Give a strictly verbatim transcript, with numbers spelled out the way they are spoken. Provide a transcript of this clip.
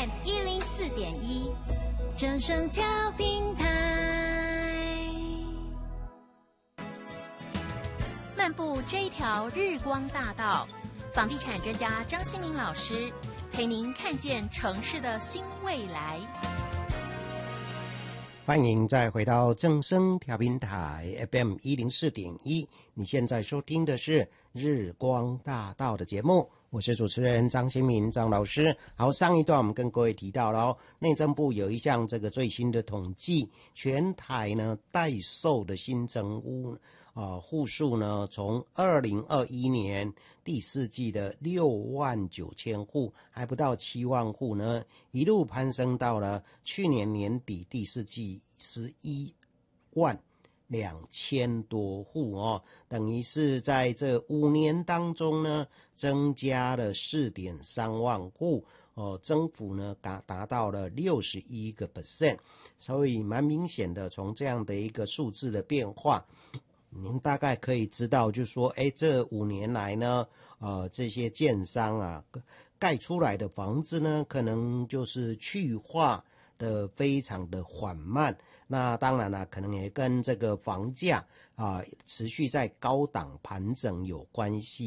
M 一零四点一，正声调频台。漫步这一条日光大道，房地产专家张新民老师陪您看见城市的新未来。 欢迎再回到正声调频台 F M 一零四点一，你现在收听的是日光大道的节目，我是主持人张新民张老师。好，上一段我们跟各位提到了、哦、内政部有一项这个最新的统计，全台呢待售的新成屋啊户数呢，从二零二一年第四季的六万九千户，还不到七万户呢，一路攀升到了去年年底第四季十一万两千多户哦，等于是在这五年当中呢，增加了四点三万户哦，增幅呢达达到了六十一个 percent， 所以蛮明显的，从这样的一个数字的变化。您大概可以知道，就是说，哎，这五年来呢，呃，这些建商啊，盖出来的房子呢，可能就是去化的非常的缓慢。那当然了，可能也跟这个房价啊、呃、持续在高档盘整有关系。